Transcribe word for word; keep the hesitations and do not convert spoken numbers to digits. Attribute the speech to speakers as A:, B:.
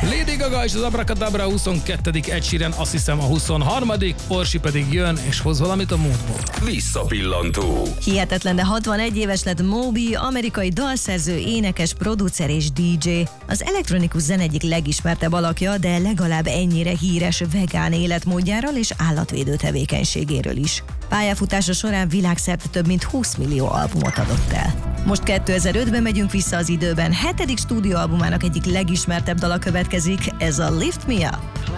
A: Lady Gaga és az Abracadabra huszonkettedik Ed Sheeran, azt hiszem a huszonharmadik Orsi pedig jön és hoz valamit a múltból.
B: Visszapillantó.
C: Hihetetlen, de hatvanegy éves lett Moby, amerikai dalszerző, énekes, producer és dé dzsé. Az elektronikus zene egyik legismertebb alakja, de legalább ennyire híres vegán életmódjáról és állatvédő tevékenységéről is. Pályafutása során világszerte több mint húsz millió albumot adott el. Most kétezer-ötben megyünk vissza az időben, hetedik stúdióalbumának egyik legismertebb dala következik, ez a Lift Me Up.